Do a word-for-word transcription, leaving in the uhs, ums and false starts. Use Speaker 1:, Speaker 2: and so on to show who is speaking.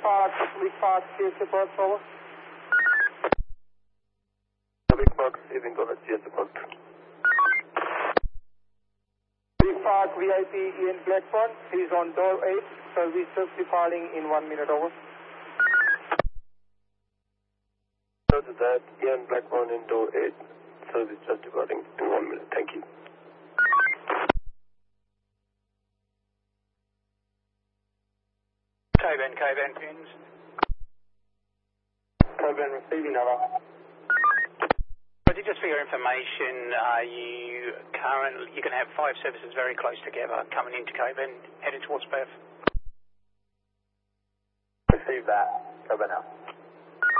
Speaker 1: Park, Vic Park, Chase support, over.
Speaker 2: Vic Park, receiving over, Chase support.
Speaker 1: Vic Park, V I P Ian Blackburn, he's on door eight, service just departing in one minute, over.
Speaker 2: Roger that, Ian Blackburn in door eight, service just departing in one minute, thank you.
Speaker 3: K-Ben, K-Ben pins.
Speaker 2: K-Ben receiving, over.
Speaker 3: But just for your information, uh, you currently, you're going to have five services very close together coming into K-Ben, heading towards Perth.
Speaker 2: Receive that, K-Ben out.